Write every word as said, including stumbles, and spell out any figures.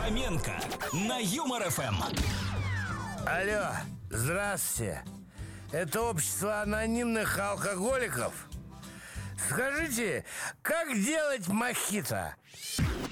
Фоменко на Юмор ФМ. Алло, здравствуйте. Это общество анонимных алкоголиков? Скажите, как делать мохито?